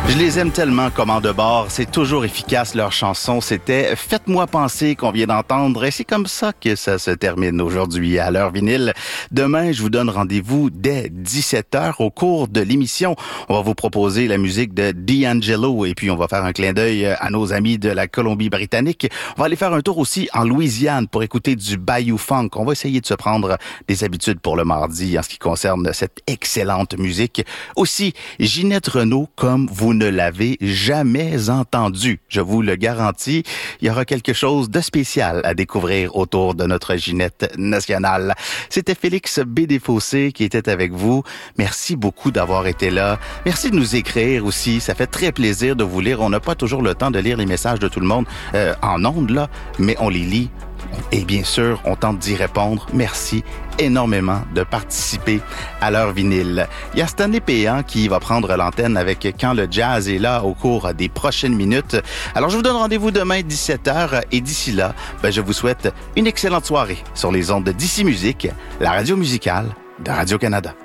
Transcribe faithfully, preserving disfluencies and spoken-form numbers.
Je les aime tellement, Commande bord. C'est toujours efficace, leur chanson. C'était « Faites-moi penser » qu'on vient d'entendre. Et c'est comme ça que ça se termine aujourd'hui à l'heure vinyle. Demain, je vous donne rendez-vous dès dix-sept heures au cours de l'émission. On va vous proposer la musique de D'Angelo et puis on va faire un clin d'œil à nos amis de la Colombie-Britannique. On va aller faire un tour aussi en Louisiane pour écouter du Bayou Funk. On va essayer de se prendre des habitudes pour le mardi en ce qui concerne cette excellente musique. Aussi, Ginette Renault, comme vous ne l'avez jamais entendu. Je vous le garantis, il y aura quelque chose de spécial à découvrir autour de notre Ginette nationale. C'était Félix B. Desfossés qui était avec vous. Merci beaucoup d'avoir été là. Merci de nous écrire aussi. Ça fait très plaisir de vous lire. On n'a pas toujours le temps de lire les messages de tout le monde euh, en ondes, là, mais on les lit. Et bien sûr, on tente d'y répondre. Merci énormément de participer à l'heure vinyle. Il y a Stanley Péan qui va prendre l'antenne avec Quand le jazz est là au cours des prochaines minutes. Alors, je vous donne rendez-vous demain dix-sept heures et d'ici là, ben, je vous souhaite une excellente soirée sur les ondes de D C Musique, la radio musicale de Radio-Canada.